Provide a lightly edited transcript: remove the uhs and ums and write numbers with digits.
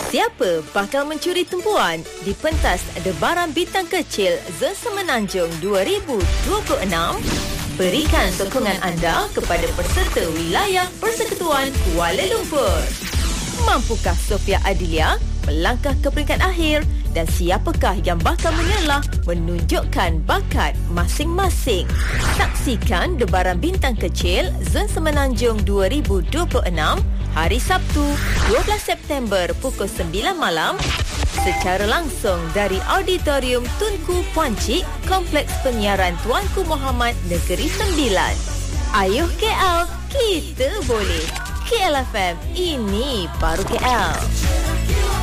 Siapa bakal mencuri tumpuan di pentas Debaran Bintang Kecil Zon Semenanjung 2026? Berikan sokongan anda kepada peserta wilayah Persekutuan Kuala Lumpur. Mampukah Sofia Adilia melangkah ke peringkat akhir? Dan siapakah yang bakal menyalah menunjukkan bakat masing-masing? Saksikan Debaran Bintang Kecil Zon Semenanjung 2026 hari Sabtu 12 September pukul 9 malam secara langsung dari Auditorium Tunku Puan Cik, Kompleks Penyiaran Tuanku Muhammad Negeri Sembilan. Ayuh KL, kita boleh. KL FM, ini baru KL.